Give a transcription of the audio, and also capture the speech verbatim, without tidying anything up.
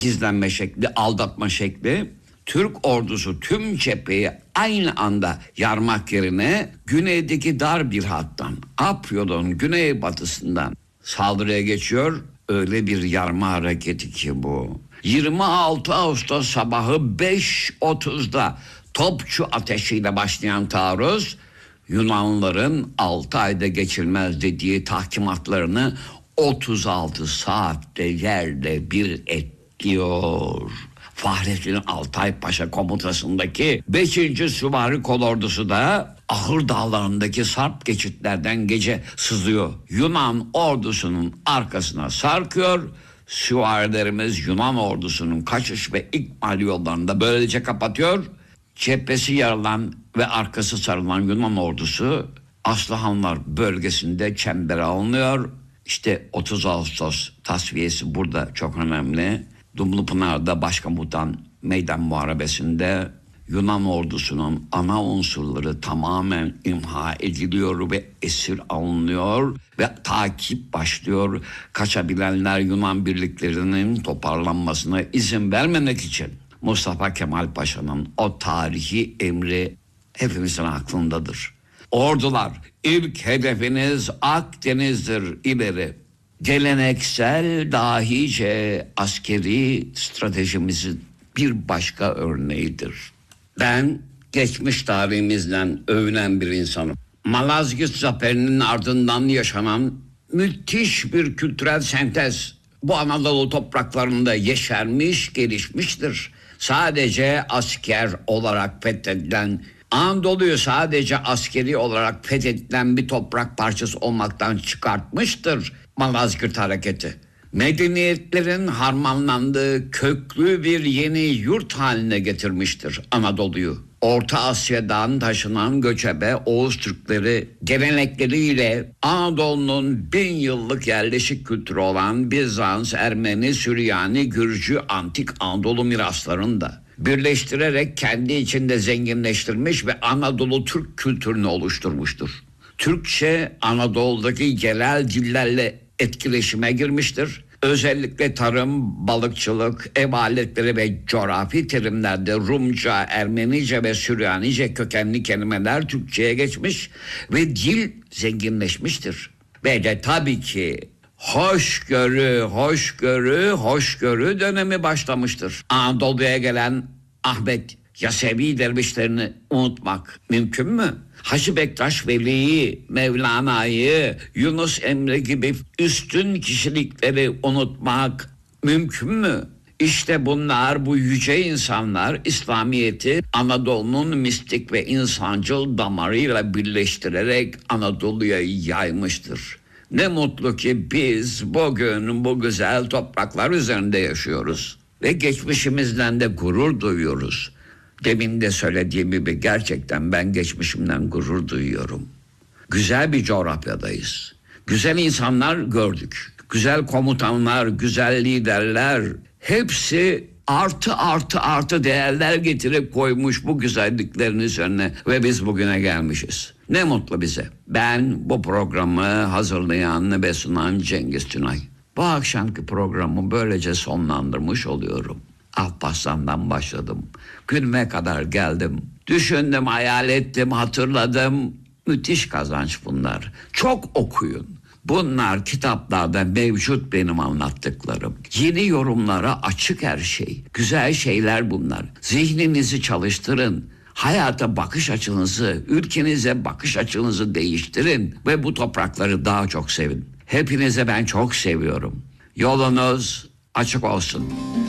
gizlenme şekli, aldatma şekli. Türk ordusu tüm cepheyi aynı anda yarmak yerine güneydeki dar bir hattan, Afyon'un güneybatısından saldırıya geçiyor. Öyle bir yarma hareketi ki bu. yirmi altı Ağustos sabahı beş otuzda topçu ateşiyle başlayan taarruz, Yunanlıların altı ayda geçilmez dediği tahkimatlarını otuz altı saatte yerle bir ediyor. Fahrettin Altay Paşa komutasındaki beşinci Süvari Kolordusu da Ahır Dağları'ndaki sarp geçitlerden gece sızıyor. Yunan ordusunun arkasına sarkıyor. Süvarilerimiz Yunan ordusunun kaçış ve ikmal yollarını da böylece kapatıyor. Cephesi yarılan ve arkası sarılan Yunan ordusu Aslıhanlar bölgesinde çembere alınıyor. İşte otuz Ağustos tasfiyesi burada çok önemli. Dumlupınar'da Başkomutan Meydan Muharebesi'nde Yunan ordusunun ana unsurları tamamen imha ediliyor ve esir alınıyor ve takip başlıyor. Kaçabilenler Yunan birliklerinin toparlanmasına izin vermemek için Mustafa Kemal Paşa'nın o tarihi emri hepimizin aklındadır. Ordular, ilk hedefiniz Akdeniz'dir ileri. Geleneksel dahice askeri stratejimizin bir başka örneğidir. Ben geçmiş tarihimizden övünen bir insanım. Malazgirt Zaferi'nin ardından yaşanan müthiş bir kültürel sentez bu Anadolu topraklarında yeşermiş, gelişmiştir. Sadece asker olarak fethedilen, Anadolu'yu sadece askeri olarak fethedilen bir toprak parçası olmaktan çıkartmıştır Malazgirt hareketi. Medeniyetlerin harmanlandığı köklü bir yeni yurt haline getirmiştir Anadolu'yu. Orta Asya'dan taşınan göçebe Oğuz Türkleri gelenekleriyle Anadolu'nun bin yıllık yerleşik kültürü olan Bizans, Ermeni, Süryani, Gürcü, Antik Anadolu miraslarını da birleştirerek kendi içinde zenginleştirmiş ve Anadolu Türk kültürünü oluşturmuştur. Türkçe Anadolu'daki yerel dillerle etkileşime girmiştir. Özellikle tarım, balıkçılık, ev aletleri ve coğrafi terimlerde Rumca, Ermenice ve Süryanice kökenli kelimeler Türkçe'ye geçmiş ve dil zenginleşmiştir. Ve de tabii ki hoşgörü, hoşgörü, hoşgörü dönemi başlamıştır. Anadolu'ya gelen Ahmet Yasevi dervişlerini unutmak mümkün mü? Hacı Bektaş Veli'yi, Mevlana'yı, Yunus Emre gibi üstün kişilikleri unutmak mümkün mü? İşte bunlar, bu yüce insanlar İslamiyet'i Anadolu'nun mistik ve insancıl damarıyla birleştirerek Anadolu'ya yaymıştır. Ne mutlu ki biz bugün bu güzel topraklar üzerinde yaşıyoruz ve geçmişimizden de gurur duyuyoruz. Demin de söylediğim gibi gerçekten ben geçmişimden gurur duyuyorum. Güzel bir coğrafyadayız. Güzel insanlar gördük. Güzel komutanlar, güzel liderler, hepsi artı artı artı değerler getirip koymuş bu güzelliklerin üzerine ve biz bugüne gelmişiz. Ne mutlu bize. Ben bu programı hazırlayan ve sunan Cengiz Tünay. Bu akşamki programı böylece sonlandırmış oluyorum. Alparslan'dan başladım. Günüme kadar geldim. Düşündüm, hayal ettim, hatırladım. Müthiş kazanç bunlar. Çok okuyun. Bunlar kitaplarda mevcut benim anlattıklarım. Yeni yorumlara açık her şey. Güzel şeyler bunlar. Zihninizi çalıştırın. Hayata bakış açınızı, ülkenize bakış açınızı değiştirin. Ve bu toprakları daha çok sevin. Hepinize ben çok seviyorum. Yolunuz açık olsun.